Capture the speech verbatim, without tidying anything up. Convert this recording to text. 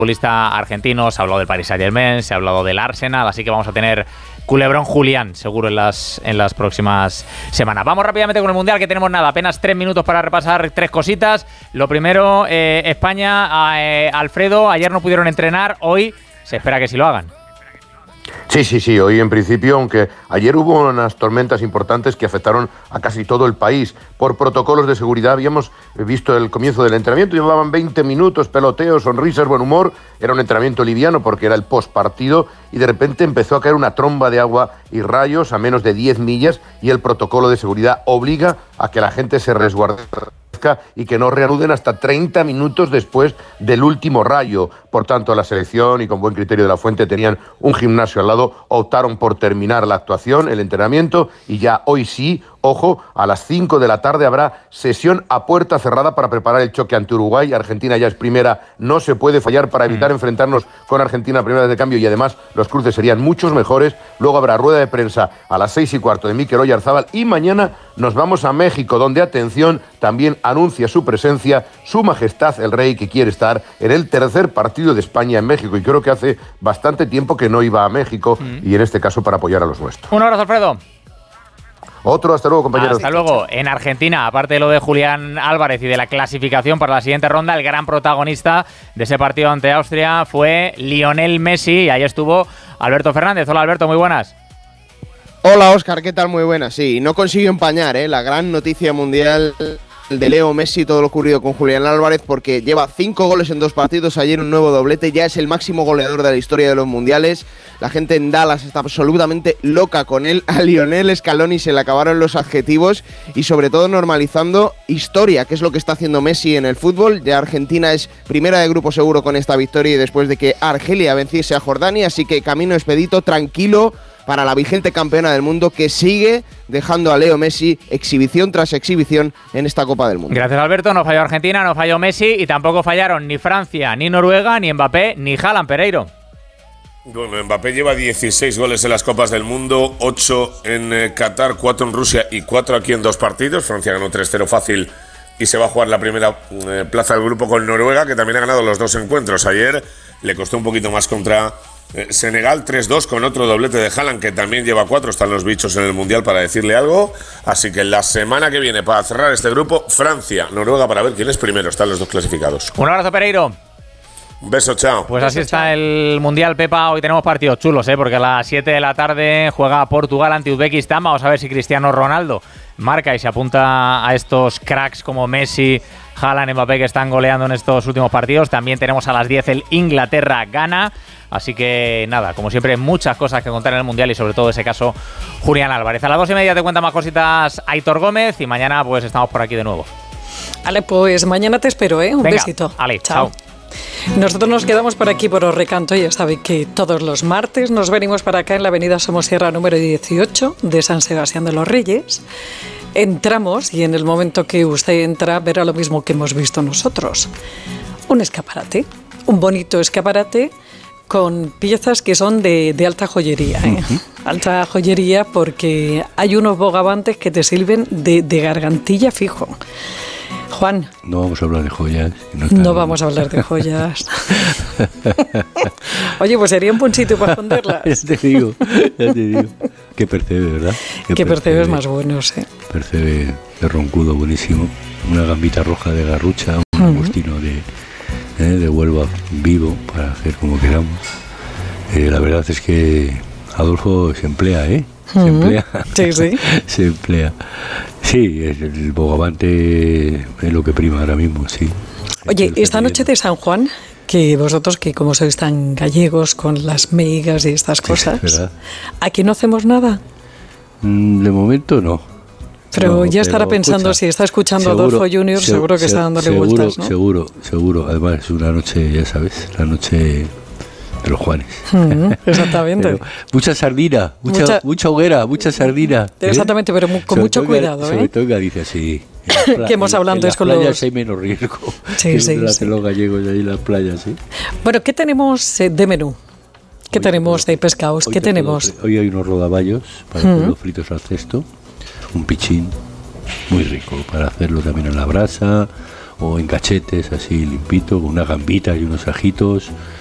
futbolista argentino, se ha hablado del Paris Saint-Germain, se ha hablado del Arsenal, así que vamos a tener culebrón Julián seguro en las, en las próximas semanas. Vamos rápidamente con el Mundial, que tenemos nada, apenas tres minutos para repasar tres cositas. Lo primero, eh, España, eh, Alfredo, ayer no pudieron entrenar, hoy se espera que sí lo hagan. Sí, sí, sí, hoy en principio, aunque ayer hubo unas tormentas importantes que afectaron a casi todo el país. Por protocolos de seguridad habíamos visto el comienzo del entrenamiento, llevaban veinte minutos, peloteo, sonrisas, buen humor, era un entrenamiento liviano porque era el postpartido y de repente empezó a caer una tromba de agua y rayos a menos de diez millas y el protocolo de seguridad obliga a que la gente se resguarde y que no reanuden hasta treinta minutos después del último rayo. Por tanto, la selección y con buen criterio de la fuente tenían un gimnasio al lado, optaron por terminar la actuación, el entrenamiento y ya hoy sí, ojo, a las cinco de la tarde habrá sesión a puerta cerrada para preparar el choque ante Uruguay. Argentina ya es primera, no se puede fallar para evitar enfrentarnos con Argentina primera de cambio y además los cruces serían muchos mejores. Luego habrá rueda de prensa a las seis y cuarto de Mikel Oyarzábal y mañana nos vamos a México, donde, atención, también anuncia su presencia Su Majestad el Rey, que quiere estar en el tercer partido de España en México y creo que hace bastante tiempo que no iba a México mm. y en este caso para apoyar a los nuestros. Un abrazo, Alfredo. Otro, hasta luego, compañeros. Hasta luego. En Argentina, aparte de lo de Julián Álvarez y de la clasificación para la siguiente ronda, el gran protagonista de ese partido ante Austria fue Lionel Messi y ahí estuvo Alberto Fernández. Hola, Alberto, muy buenas. Hola, Óscar, ¿qué tal? Muy buenas. Sí, no consiguió empañar ¿eh? la gran noticia mundial de Leo Messi, todo lo ocurrido con Julián Álvarez, porque lleva cinco goles en dos partidos, ayer un nuevo doblete, ya es el máximo goleador de la historia de los mundiales. La gente en Dallas está absolutamente loca con él. A Lionel Scaloni se le acabaron los adjetivos y sobre todo normalizando historia, que es lo que está haciendo Messi en el fútbol. Ya Argentina es primera de grupo seguro con esta victoria y después de que Argelia venciese a Jordania, así que camino expedito, tranquilo para la vigente campeona del mundo, que sigue dejando a Leo Messi exhibición tras exhibición en esta Copa del Mundo. Gracias, Alberto. No falló Argentina, no falló Messi y tampoco fallaron ni Francia, ni Noruega, ni Mbappé, ni Haaland, Pereiro. Bueno, Mbappé lleva dieciséis goles en las Copas del Mundo, ocho en eh, Qatar, cuatro en Rusia y cuatro aquí en dos partidos. Francia ganó tres cero fácil y se va a jugar la primera eh, plaza del grupo con Noruega, que también ha ganado los dos encuentros. Ayer le costó un poquito más contra Eh, Senegal, tres dos con otro doblete de Haaland, que también lleva cuatro. Están los bichos en el Mundial para decirle algo. Así que la semana que viene, para cerrar este grupo, Francia, Noruega, para ver quién es primero. Están los dos clasificados. Un abrazo, Pereiro. Un beso, chao. Pues así está el Mundial, Pepa. Hoy tenemos partidos chulos, ¿eh? Porque a las siete de la tarde juega Portugal ante Uzbekistán. Vamos a ver si Cristiano Ronaldo marca y se apunta a estos cracks como Messi, Haaland, Mbappé, que están goleando en estos últimos partidos. También tenemos a las diez el Inglaterra-Ghana. Así que nada, como siempre, muchas cosas que contar en el Mundial y sobre todo ese caso Julián Álvarez. A las dos y media te cuenta más cositas Aitor Gómez y mañana pues estamos por aquí de nuevo. Vale, pues mañana te espero, ¿eh? Un Venga, besito. Ale, chao. chao. Nosotros nos quedamos por aquí por Os Recanto. Ya saben que todos los martes nos venimos para acá en la avenida Somosierra número dieciocho de San Sebastián de los Reyes. Entramos y en el momento que usted entra verá lo mismo que hemos visto nosotros. Un escaparate, un bonito escaparate con piezas que son de, de alta joyería, ¿eh? Uh-huh. Alta joyería porque hay unos bogavantes que te sirven de, de gargantilla fijo. Juan. No vamos a hablar de joyas. No, no vamos a hablar de joyas. Oye, pues sería un buen sitio para esconderlas. Ya te digo, ya te digo. Que percebe, ¿verdad? Que, que percebe es más bueno, sí. Percebe de roncudo buenísimo. Una gambita roja de garrucha, un uh-huh. agostino de... Eh, de Huelva vivo para hacer como queramos. Eh, la verdad es que Adolfo se emplea, ¿eh? Se uh-huh. emplea. Sí, sí. se emplea. Sí, es el bogavante es lo que prima ahora mismo, sí. Oye, esta noche de San Juan, que vosotros que como sois tan gallegos con las meigas y estas cosas, sí, ¿aquí no hacemos nada? Mm, de momento no. Pero no, ya pero estará pensando, escucha, si está escuchando a Adolfo Junior, seguro, seguro que está dándole seguro, vueltas, ¿no? Seguro, seguro. Además es una noche, ya sabes, la noche de los Juanes. Mm, exactamente. Pero mucha sardina, mucha, mucha, mucha hoguera, mucha sardina. Exactamente, ¿eh? Pero con sobre mucho toca, cuidado, ¿eh? Sobre todo en Galicia, sí. Pla- que hemos hablado antes con los... En las playas hay menos riesgo. Sí, sí, sí. sí. Los gallegos ahí en las playas, sí. Bueno, ¿qué tenemos de menú? ¿Qué hoy tenemos de pescados? ¿Qué tenemos? Hoy hay unos rodaballos para mm. hacerlos fritos al cesto, un pichín muy rico para hacerlo también en la brasa o en cachetes, así limpito, con unas gambitas y unos ajitos,